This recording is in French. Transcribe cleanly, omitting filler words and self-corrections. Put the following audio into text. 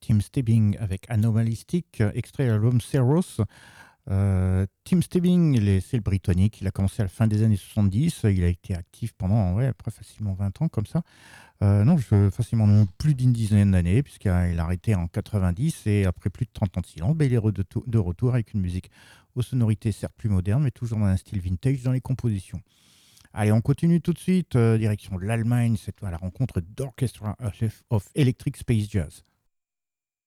Tim Stebbing avec Anomalistic, extrait de l'album Ceros. Tim Stebbing, c'est le Britannique, il a commencé à la fin des années 70, il a été actif pendant après facilement 20 ans comme ça. Facilement non, plus d'une dizaine d'années, puisqu'il a arrêté en 90 et après plus de 30 ans de silence, il est de retour avec une musique aux sonorités certes plus modernes, mais toujours dans un style vintage dans les compositions. Allez, on continue tout de suite, direction de l'Allemagne, cette fois à la rencontre d'Orchestra of Electric Space Jazz.